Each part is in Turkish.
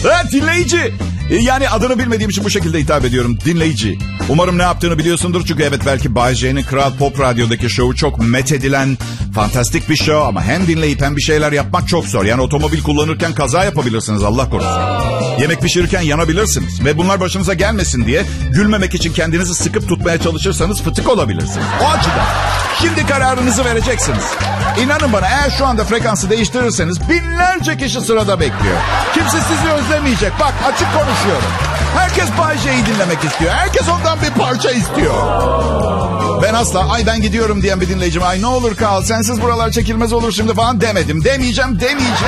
Dinleyici. Yani adını bilmediğim için bu şekilde hitap ediyorum. Dinleyici. Umarım ne yaptığını biliyorsundur. Çünkü evet, belki Bay J'nin Kral Pop Radyo'daki şovu çok methedilen, fantastik bir show. Ama hem dinleyip hem bir şeyler yapmak çok zor. Yani otomobil kullanırken kaza yapabilirsiniz, Allah korusun. Yemek pişirirken yanabilirsiniz. Ve bunlar başınıza gelmesin diye gülmemek için kendinizi sıkıp tutmaya çalışırsanız fıtık olabilirsiniz. O açıdan şimdi kararınızı vereceksiniz. İnanın bana, eğer şu anda frekansı değiştirirseniz binlerce kişi sırada bekliyor. Kimse sizi özlemeyecek. Bak, açık konuşuyorum. Herkes Bay J'yi dinlemek istiyor. Herkes ondan bir parça istiyor. Ben asla ben gidiyorum diyen bir dinleyicim, ay ne olur kal, sensiz buralar çekilmez olur şimdi falan demedim. Demeyeceğim.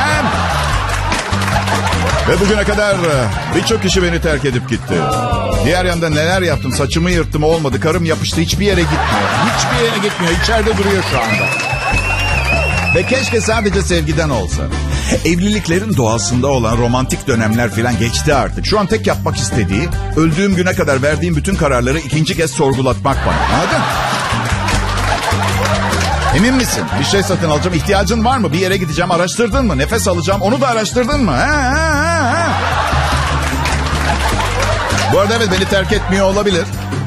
Ve bugüne kadar birçok kişi beni terk edip gitti. Diğer yanda neler yaptım, saçımı yırttım, olmadı. Karım yapıştı, hiçbir yere gitmiyor. İçeride duruyor şu anda. Ve keşke sadece sevgiden olsa. Evliliklerin doğasında olan romantik dönemler falan geçti artık. Şu an tek yapmak istediği, öldüğüm güne kadar verdiğim bütün kararları ikinci kez sorgulatmak bana. Anladın? Emin misin? Bir şey satın alacağım, ihtiyacın var mı? Bir yere gideceğim, araştırdın mı? Nefes alacağım, onu da araştırdın mı? Bu arada evet, beni terk etmiyor olabilir.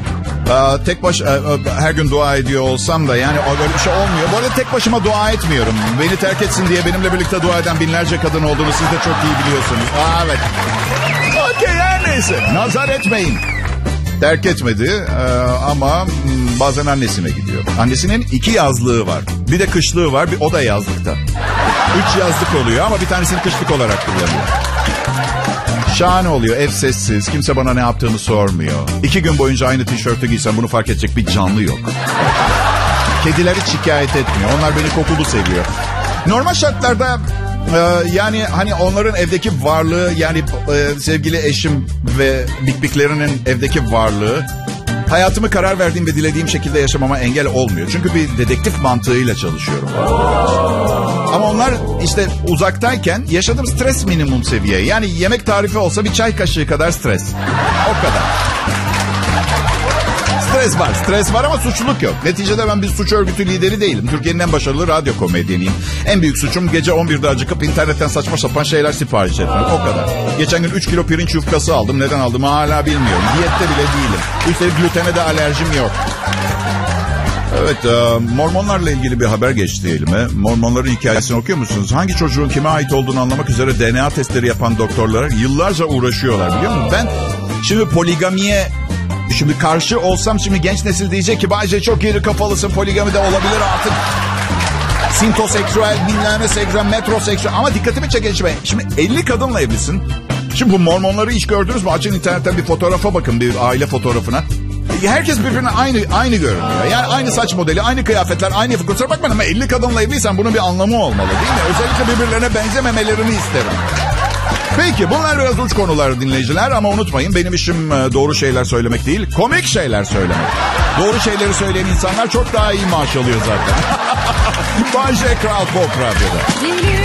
Her gün dua ediyor olsam da yani öyle bir şey olmuyor. Bu arada tek başıma dua etmiyorum. Beni terk etsin diye benimle birlikte dua eden binlerce kadın olduğunu siz de çok iyi biliyorsunuz. Evet. Okey, her neyse. Nazar etmeyin. Terk etmedi ama bazen annesine gidiyor. Annesinin 2 yazlığı var. Bir de kışlığı var, o da yazlıkta. 3 yazlık oluyor ama bir tanesini kışlık olarak kullanıyor. Şahane oluyor, ev sessiz, kimse bana ne yaptığını sormuyor. 2 gün boyunca aynı tişörtü giysem bunu fark edecek bir canlı yok. Kediler hiç şikayet etmiyor, onlar beni kokulu seviyor. Normal şartlarda yani hani onların evdeki varlığı, yani sevgili eşim ve bikbiklerinin evdeki varlığı hayatımı karar verdiğim ve dilediğim şekilde yaşamama engel olmuyor. Çünkü bir dedektif mantığıyla çalışıyorum. Ama onlar işte uzaktayken yaşadığım stres minimum seviye. Yani yemek tarifi olsa bir çay kaşığı kadar stres. O kadar. Stres var ama suçluluk yok. Neticede ben bir suç örgütü lideri değilim. Türkiye'nin en başarılı radyo komedyeniyim. En büyük suçum gece 11'de acıkıp internetten saçma sapan şeyler sipariş etmek. O kadar. Geçen gün 3 kilo pirinç yufkası aldım. Neden aldığımı hala bilmiyorum. Diyette bile değilim. Üstelik glutene de alerjim yok. Evet, Mormonlarla ilgili bir haber geçti elime. Mormonların hikayesini okuyor musunuz? Hangi çocuğun kime ait olduğunu anlamak üzere DNA testleri yapan doktorlar yıllarca uğraşıyorlar, biliyor musun? Ben şimdi poligamiye karşı olsam, şimdi genç nesil diyecek ki Bayce çok iri kafalısın, poligami de olabilir artık. Sintoseksüel, bilmem seksüel, metroseksüel. Ama dikkatimi çeken şey, şimdi 50 kadınla evlisin. Şimdi bu Mormonları hiç gördünüz mü? Açın internetten bir fotoğrafa bakın, bir aile fotoğrafına. Herkes birbirine aynı görünüyor. Yani aynı saç modeli, aynı kıyafetler, aynı yapı. Kusura bakmayın ama 50 kadınla evliysen bunun bir anlamı olmalı, değil mi? Özellikle birbirlerine benzememelerini isterim. Peki, bunlar biraz uç konular dinleyiciler ama unutmayın, benim işim doğru şeyler söylemek değil, komik şeyler söylemek. Doğru şeyleri söyleyen insanlar çok daha iyi maaş alıyor zaten. Bay J Kral Pop Radyo'da.